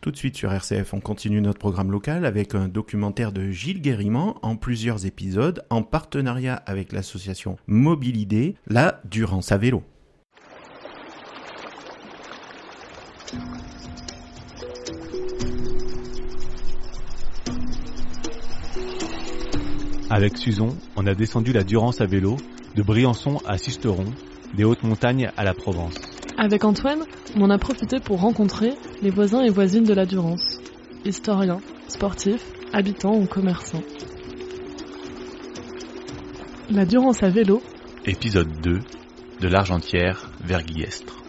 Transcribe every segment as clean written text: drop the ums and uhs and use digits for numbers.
Tout de suite sur RCF, on continue notre programme local avec un documentaire de Gilles Guérimant en plusieurs épisodes en partenariat avec l'association Mobilidé, la Durance à vélo. Avec Suzon, on a descendu la Durance à vélo, de Briançon à Sisteron, des hautes montagnes à la Provence. Avec Antoine, on en a profité pour rencontrer les voisins et voisines de la Durance. Historiens, sportifs, habitants ou commerçants. La Durance à vélo. Épisode 2, de l'Argentière vers Guillestre.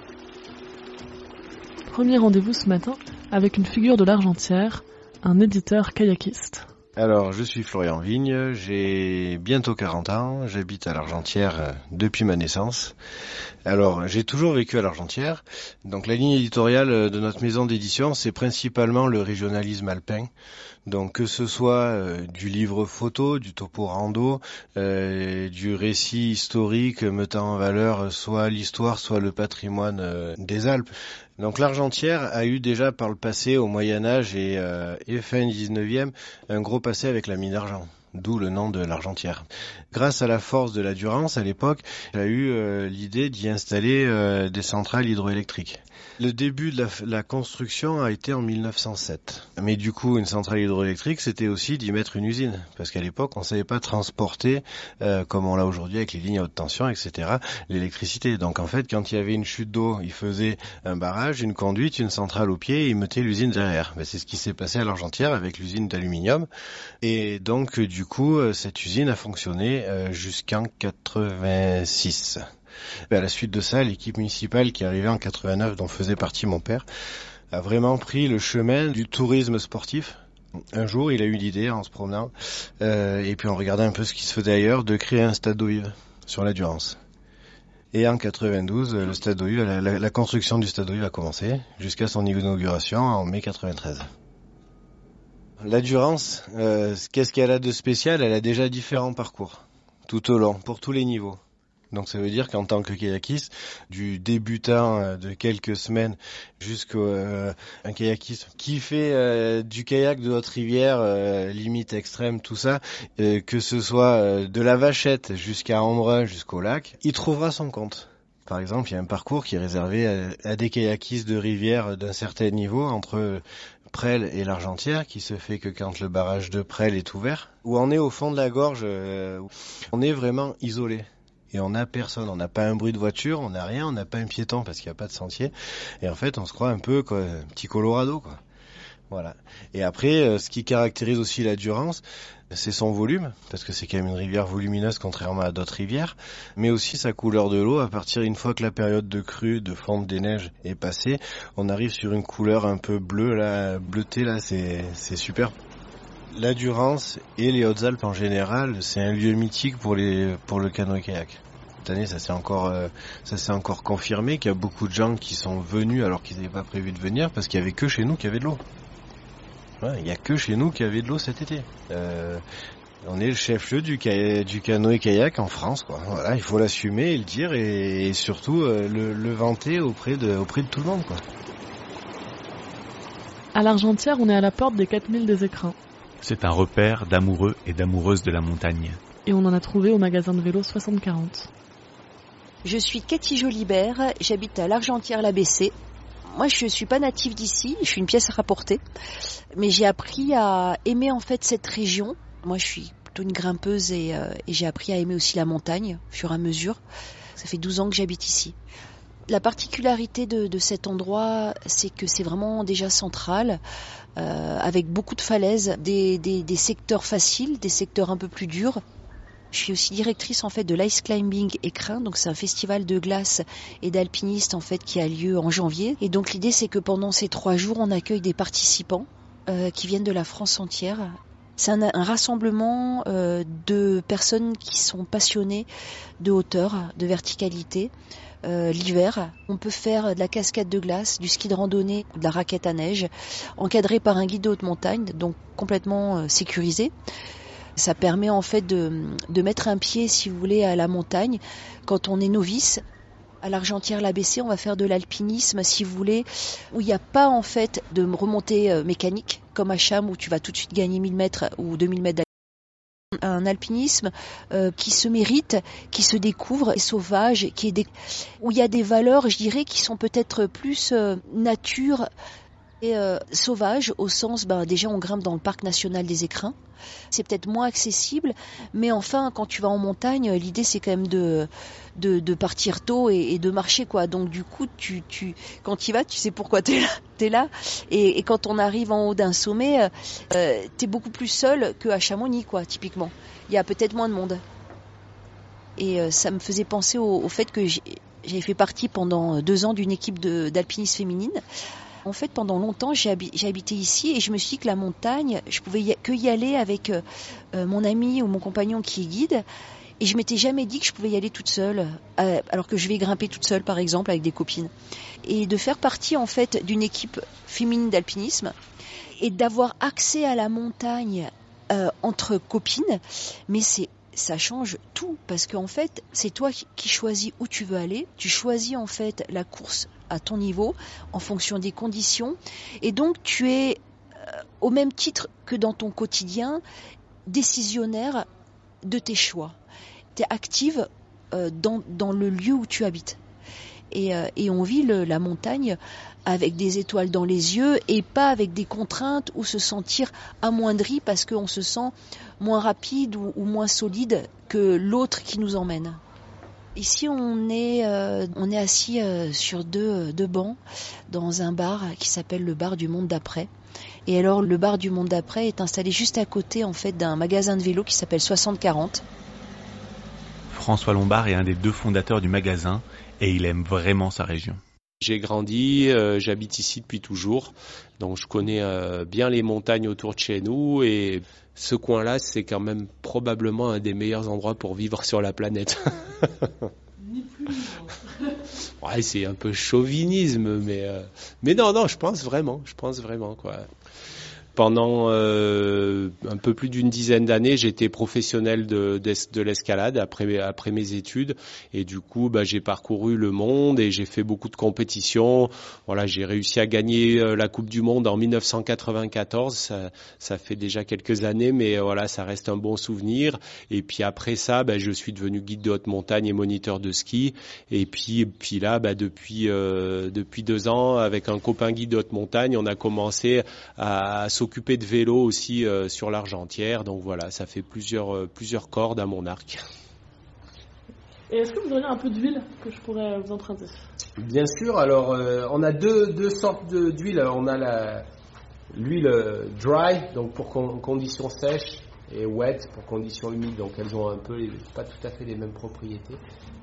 Premier rendez-vous ce matin avec une figure de l'Argentière, un éditeur kayakiste. Alors, je suis Florian Vigne, j'ai bientôt 40 ans, j'habite à l'Argentière depuis ma naissance. Alors, j'ai toujours vécu à l'Argentière. Donc, la ligne éditoriale de notre maison d'édition, c'est principalement le régionalisme alpin. Donc, que ce soit du livre photo, du topo rando, du récit historique mettant en valeur soit l'histoire, soit le patrimoine des Alpes. Donc l'Argentière a eu déjà par le passé, au Moyen-Âge et fin 19e, un gros passé avec la mine d'argent. D'où le nom de l'Argentière. Grâce à la force de la Durance, à l'époque, elle a eu l'idée d'y installer des centrales hydroélectriques. Le début de la construction a été en 1907. Mais du coup, une centrale hydroélectrique, c'était aussi d'y mettre une usine. Parce qu'à l'époque, on ne savait pas transporter, comme on l'a aujourd'hui avec les lignes à haute tension, etc., l'électricité. Donc en fait, quand il y avait une chute d'eau, il faisait un barrage, une conduite, une centrale au pied, et il mettait l'usine derrière. Ben, c'est ce qui s'est passé à l'Argentière avec l'usine d'aluminium. Et donc, du coup, cette usine a fonctionné jusqu'en 86. À la suite de ça, l'équipe municipale qui est arrivée en 89, dont faisait partie mon père, a vraiment pris le chemin du tourisme sportif. Un jour, il a eu l'idée, en se promenant, et puis en regardant un peu ce qui se faisait ailleurs, de créer un stade d'eau vive sur la Durance. Et en 92, le stade d'eau vive, la construction du stade d'eau vive a commencé, jusqu'à son inauguration en mai 93. La Durance, qu'est-ce qu'elle a de spécial ? Elle a déjà différents parcours, tout au long, pour tous les niveaux. Donc ça veut dire qu'en tant que kayakiste, du débutant de quelques semaines jusqu'à un kayakiste qui fait du kayak de haute rivière, limite extrême, tout ça, que ce soit de la Vachette jusqu'à Embrun, jusqu'au lac, il trouvera son compte. Par exemple, il y a un parcours qui est réservé à des kayakistes de rivière d'un certain niveau, entre Presles et l'Argentière, qui se fait que quand le barrage de Presles est ouvert, où on est au fond de la gorge, on est vraiment isolé. Et on n'a personne, on n'a pas un bruit de voiture, on n'a rien, on n'a pas un piéton parce qu'il n'y a pas de sentier. Et en fait, on se croit un peu quoi, un petit Colorado, quoi. Voilà. Et après, ce qui caractérise aussi la Durance, c'est son volume, parce que c'est quand même une rivière volumineuse contrairement à d'autres rivières, mais aussi sa couleur de l'eau. À partir une fois que la période de crue, de fonte des neiges est passée, on arrive sur une couleur un peu bleue, là, bleutée, là, c'est super. La Durance et les Hautes-Alpes en général, c'est un lieu mythique pour le canoë-kayak. Cette année, ça s'est encore confirmé qu'il y a beaucoup de gens qui sont venus alors qu'ils n'avaient pas prévu de venir parce qu'il n'y avait que chez nous qu'il y avait de l'eau. Ouais, il n'y a que chez nous qu'il y avait de l'eau cet été. On est le chef-lieu du canoë-kayak en France, quoi. Voilà, il faut l'assumer et le dire et surtout le vanter auprès de tout le monde, quoi. À l'Argentière, on est à la porte des 4000 des Écrins. C'est un repère d'amoureux et d'amoureuses de la montagne. Et on en a trouvé au magasin de vélo 60-40. Je suis Cathy Jolibert, j'habite à l'Argentière-l'ABC. Moi, je suis pas native d'ici, je suis une pièce à rapporter. Mais j'ai appris à aimer en fait cette région. Moi, je suis plutôt une grimpeuse et j'ai appris à aimer aussi la montagne, au fur et à mesure. Ça fait 12 ans que j'habite ici. La particularité de cet endroit, c'est que c'est vraiment déjà central, avec beaucoup de falaises, des secteurs faciles, des secteurs un peu plus durs. Je suis aussi directrice en fait de l'Ice Climbing Écrin, donc c'est un festival de glace et d'alpinistes en fait qui a lieu en janvier. Et donc l'idée c'est que pendant ces 3 jours, on accueille des participants qui viennent de la France entière. C'est un rassemblement de personnes qui sont passionnées de hauteur, de verticalité. L'hiver, on peut faire de la cascade de glace, du ski de randonnée, de la raquette à neige, encadré par un guide de haute montagne, donc complètement sécurisé. Ça permet en fait de mettre un pied, si vous voulez, à la montagne quand on est novice. À l'Argentière-l'ABC, on va faire de l'alpinisme, si vous voulez, où il n'y a pas en fait de remontée mécanique, comme à Cham, où tu vas tout de suite gagner 1000 mètres ou 2000 mètres d'alpinisme. Un alpinisme qui se mérite, qui se découvre, sauvage, où il y a des valeurs, je dirais, qui sont peut-être plus nature et sauvage, au sens, déjà on grimpe dans le parc national des Écrins. C'est peut-être moins accessible, mais enfin, quand tu vas en montagne, l'idée c'est quand même de partir tôt et de marcher, quoi. Donc du coup, quand tu y vas, tu sais pourquoi t'es là. Et quand on arrive en haut d'un sommet, t'es beaucoup plus seul qu'à Chamonix, quoi, typiquement. Il y a peut-être moins de monde. Et ça me faisait penser au fait que j'ai fait partie pendant 2 ans d'une équipe d'alpinistes féminines. En fait, pendant longtemps, j'ai habité ici et je me suis dit que la montagne, je pouvais que y aller avec mon ami ou mon compagnon qui est guide. Et je m'étais jamais dit que je pouvais y aller toute seule, alors que je vais grimper toute seule, par exemple, avec des copines. Et de faire partie, en fait, d'une équipe féminine d'alpinisme et d'avoir accès à la montagne entre copines, mais ça change tout, parce qu'en fait, c'est toi qui choisis où tu veux aller. Tu choisis, en fait, la course à ton niveau, en fonction des conditions. Et donc, tu es, au même titre que dans ton quotidien, décisionnaire de tes choix. Tu es active dans le lieu où tu habites. Et on vit la montagne avec des étoiles dans les yeux et pas avec des contraintes ou se sentir amoindri parce qu'on se sent moins rapide ou moins solide que l'autre qui nous emmène. Ici, on est assis sur deux bancs dans un bar qui s'appelle le bar du Monde d'après. Et alors, le bar du Monde d'après est installé juste à côté, en fait, d'un magasin de vélo qui s'appelle 60-40. François Lombard est un des 2 fondateurs du magasin et il aime vraiment sa région. J'ai grandi, j'habite ici depuis toujours, donc je connais bien les montagnes autour de chez nous et ce coin-là, c'est quand même probablement un des meilleurs endroits pour vivre sur la planète. Ni plus ni moins. Ouais, c'est un peu chauvinisme, mais non, je pense vraiment, quoi. Pendant un peu plus d'une dizaine d'années, j'étais professionnel de l'escalade après mes études et du coup, j'ai parcouru le monde et j'ai fait beaucoup de compétitions. Voilà, j'ai réussi à gagner la Coupe du Monde en 1994. Ça fait déjà quelques années, mais voilà, ça reste un bon souvenir. Et puis après ça, je suis devenu guide de haute montagne et moniteur de ski. Et puis là, depuis 2 ans, avec un copain guide de haute montagne, on a commencé à s'occuper de vélo aussi sur l'Argentière, donc voilà, ça fait plusieurs cordes à mon arc. Et est-ce que vous auriez un peu d'huile que je pourrais vous emprunter ? Bien sûr, alors on a deux sortes d'huile. On a l'huile dry, donc pour conditions sèches, et wet pour conditions humides, donc elles ont pas tout à fait les mêmes propriétés.